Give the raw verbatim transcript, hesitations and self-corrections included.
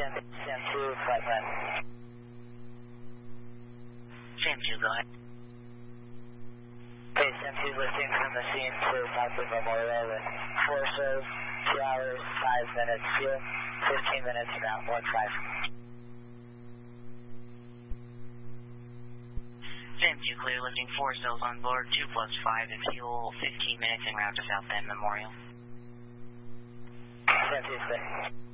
Sam, Sam two, flight plan. Sam two, go ahead. Okay, Sam two lifting from the scene to Southwood Memorial with four shows, two hours, five minutes fuel, fifteen minutes route, one five. Sam two, clear lifting four cells on board, two plus five and fuel, fifteen minutes en route to South Bend Memorial. Sam two, stay.